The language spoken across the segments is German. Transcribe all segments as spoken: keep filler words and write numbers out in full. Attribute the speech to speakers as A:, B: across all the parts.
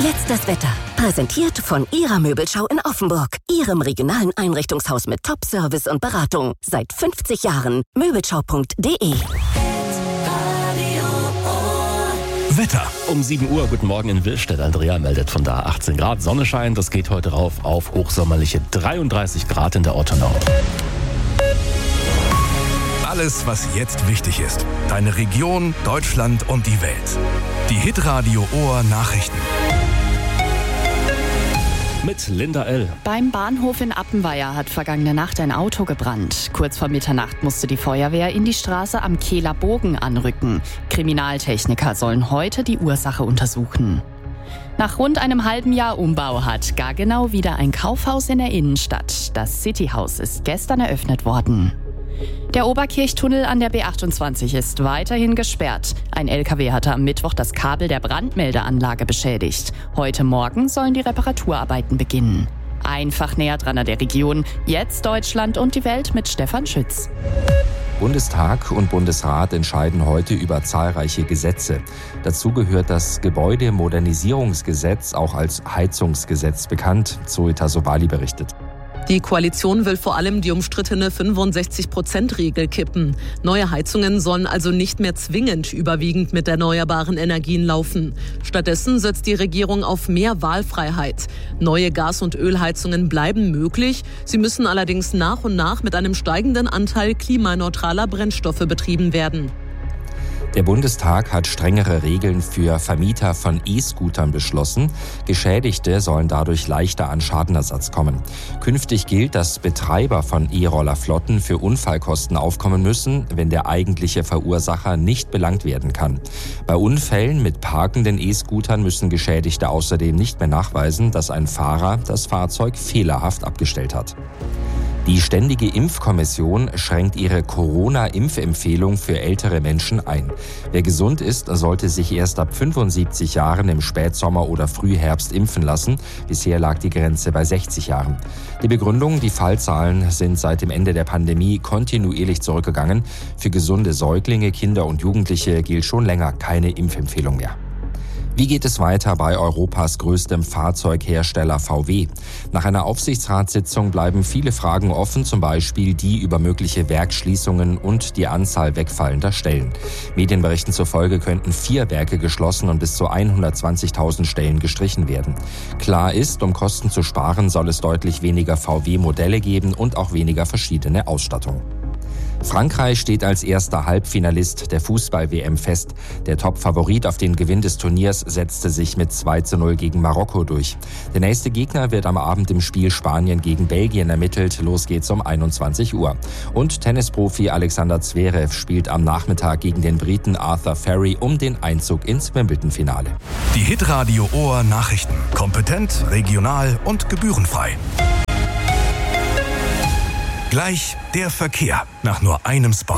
A: Jetzt das Wetter. Präsentiert von Ihrer Möbelschau in Offenburg. Ihrem regionalen Einrichtungshaus mit Top-Service und Beratung. Seit fünfzig Jahren. Möbelschau punkt de.
B: Wetter. Um sieben Uhr, guten Morgen in Willstedt. Andrea meldet von da achtzehn Grad. Sonne scheint, das geht heute rauf auf hochsommerliche dreiunddreißig Grad in der Ortenau.
C: Alles, was jetzt wichtig ist. Deine Region, Deutschland und die Welt. Die Hitradio Ohr Nachrichten.
B: Mit Linda L.
D: Beim Bahnhof in Appenweier hat vergangene Nacht ein Auto gebrannt. Kurz vor Mitternacht musste die Feuerwehr in die Straße am Kehler Bogen anrücken. Kriminaltechniker sollen heute die Ursache untersuchen. Nach rund einem halben Jahr Umbau hat Gaggenau wieder ein Kaufhaus in der Innenstadt. Das Cityhaus ist gestern eröffnet worden. Der Oberkirchtunnel an der B achtundzwanzig ist weiterhin gesperrt. Ein L K W hatte am Mittwoch das Kabel der Brandmeldeanlage beschädigt. Heute Morgen sollen die Reparaturarbeiten beginnen. Einfach näher dran an der Region. Jetzt Deutschland und die Welt mit Stefan Schütz.
E: Bundestag und Bundesrat entscheiden heute über zahlreiche Gesetze. Dazu gehört das Gebäudemodernisierungsgesetz, auch als Heizungsgesetz bekannt, Zoe Sobali berichtet.
F: Die Koalition will vor allem die umstrittene fünfundsechzig Prozent Regel kippen. Neue Heizungen sollen also nicht mehr zwingend überwiegend mit erneuerbaren Energien laufen. Stattdessen setzt die Regierung auf mehr Wahlfreiheit. Neue Gas- und Ölheizungen bleiben möglich. Sie müssen allerdings nach und nach mit einem steigenden Anteil klimaneutraler Brennstoffe betrieben werden.
E: Der Bundestag hat strengere Regeln für Vermieter von E-Scootern beschlossen. Geschädigte sollen dadurch leichter an Schadenersatz kommen. Künftig gilt, dass Betreiber von E-Rollerflotten für Unfallkosten aufkommen müssen, wenn der eigentliche Verursacher nicht belangt werden kann. Bei Unfällen mit parkenden E-Scootern müssen Geschädigte außerdem nicht mehr nachweisen, dass ein Fahrer das Fahrzeug fehlerhaft abgestellt hat. Die Ständige Impfkommission schränkt ihre Corona-Impfempfehlung für ältere Menschen ein. Wer gesund ist, sollte sich erst ab fünfundsiebzig Jahren im Spätsommer oder Frühherbst impfen lassen. Bisher lag die Grenze bei sechzig Jahren. Die Begründung, die Fallzahlen sind seit dem Ende der Pandemie kontinuierlich zurückgegangen. Für gesunde Säuglinge, Kinder und Jugendliche gilt schon länger keine Impfempfehlung mehr. Wie geht es weiter bei Europas größtem Fahrzeughersteller V W? Nach einer Aufsichtsratssitzung bleiben viele Fragen offen, zum Beispiel die über mögliche Werksschließungen und die Anzahl wegfallender Stellen. Medienberichten zufolge könnten vier Werke geschlossen und bis zu hundertzwanzigtausend Stellen gestrichen werden. Klar ist, um Kosten zu sparen, soll es deutlich weniger V W-Modelle geben und auch weniger verschiedene Ausstattung. Frankreich steht als erster Halbfinalist der Fußball-W M fest. Der Top-Favorit auf den Gewinn des Turniers setzte sich mit zwei zu null gegen Marokko durch. Der nächste Gegner wird am Abend im Spiel Spanien gegen Belgien ermittelt. Los geht's um einundzwanzig Uhr. Und Tennisprofi Alexander Zverev spielt am Nachmittag gegen den Briten Arthur Ferry um den Einzug ins Wimbledon-Finale.
C: Die Hitradio Ohr Nachrichten. Kompetent, regional und gebührenfrei. Gleich der Verkehr nach nur einem Spot.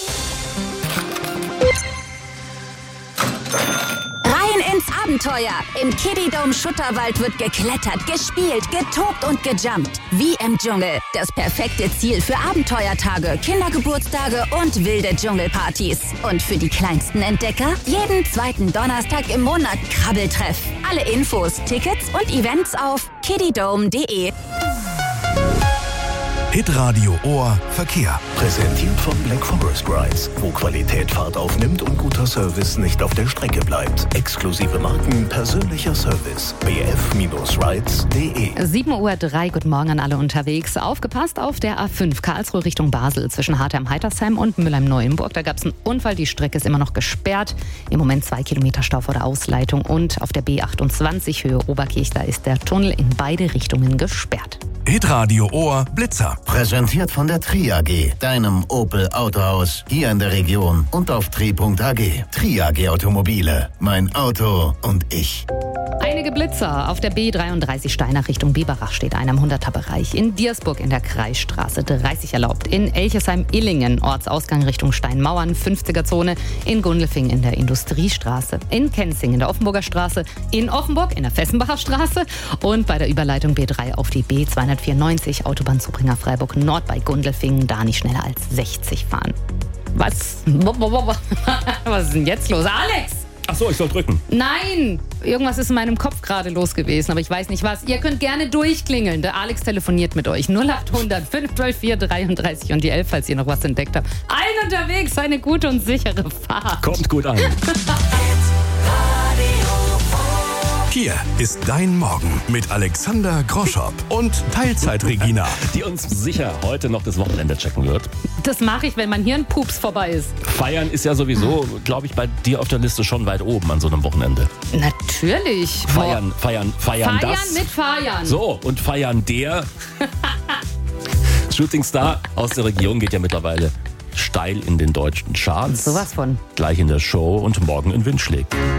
A: Rein ins Abenteuer. Im Kiddie-Dome Schutterwald wird geklettert, gespielt, getobt und gejumpt. Wie im Dschungel. Das perfekte Ziel für Abenteuertage, Kindergeburtstage und wilde Dschungelpartys. Und für die kleinsten Entdecker jeden zweiten Donnerstag im Monat Krabbeltreff. Alle Infos, Tickets und Events auf kiddiedome punkt de.
C: Hitradio Ohr Verkehr.
G: Präsentiert von Black Forest Rides, wo Qualität Fahrt aufnimmt und guter Service nicht auf der Strecke bleibt. Exklusive Marken, persönlicher Service. b f rides punkt de.
H: sieben Uhr drei, guten Morgen an alle unterwegs. Aufgepasst auf der A fünf Karlsruhe Richtung Basel zwischen Hartheim-Heitersheim und Mülheim-Neuenburg. Da gab es einen Unfall, die Strecke ist immer noch gesperrt. Im Moment zwei Kilometer Stau vor der Ausleitung. Und auf der B achtundzwanzig Höhe Oberkirch, da ist der Tunnel in beide Richtungen gesperrt.
C: Hitradio Ohr Blitzer.
G: Präsentiert von der Tri A G, deinem Opel Autohaus hier in der Region und auf tri punkt a g. Tri A G Automobile, mein Auto und ich.
H: Einige Blitzer. Auf der B dreiunddreißig Steinach Richtung Biberach steht einer im hunderter Bereich. In Diersburg in der Kreisstraße dreißig erlaubt. In Elchesheim-Illingen, Ortsausgang Richtung Steinmauern, fünfziger Zone. In Gundelfing in der Industriestraße. In Kenzing in der Offenburger Straße. In Offenburg in der Fessenbacher Straße. Und bei der Überleitung B drei auf die B zweihundertvierundneunzig, Autobahnzubringer Freiburg Nord bei Gundelfing, da nicht schneller als sechzig fahren. Was? Was ist denn jetzt los? Alex!
B: Ach so, ich soll drücken.
H: Nein, irgendwas ist in meinem Kopf gerade los gewesen, aber ich weiß nicht was. Ihr könnt gerne durchklingeln. Der Alex telefoniert mit euch. null acht hundert fünf zwölf vier dreiunddreißig und die elf, falls ihr noch was entdeckt habt. Allen unterwegs, eine gute und sichere Fahrt.
B: Kommt gut an.
C: Hier ist dein Morgen mit Alexander Groschop und Teilzeit-Regina.
B: Die uns sicher heute noch das Wochenende checken wird.
H: Das mache ich, wenn mein Hirnpups vorbei ist.
B: Feiern ist ja sowieso, glaube ich, bei dir auf der Liste schon weit oben an so einem Wochenende.
H: Natürlich.
B: Feiern, feiern, feiern,
H: Feiern
B: das.
H: mit Feiern.
B: So, und feiern der Shootingstar aus der Region geht ja mittlerweile steil in den deutschen Charts.
H: Sowas von.
B: Gleich in der Show und morgen in Wind schlägt.